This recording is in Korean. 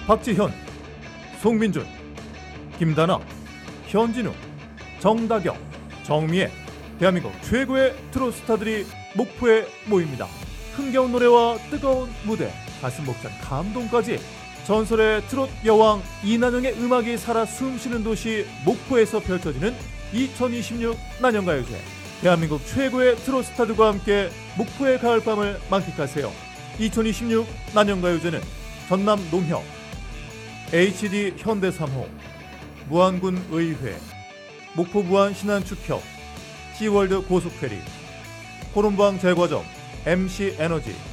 박지현, 송민준, 김다나, 현진우, 정다경, 정미애, 대한민국 최고의 트로트 스타들이 목포에 모입니다. 흥겨운 노래와 뜨거운 무대, 가슴 벅찬 감동까지 전설의 트로트 여왕 이난영의 음악이 살아 숨쉬는 도시 목포에서 펼쳐지는 2026 난영가요제. 대한민국 최고의 트로트 스타들과 함께 목포의 가을밤을 만끽하세요. 2026 난영가요제는 전남 농협, HD 현대 3호, 무안군 의회, 목포 무안 신안축협, 시월드 고속페리, 호lum방 제과점, MC 에너지,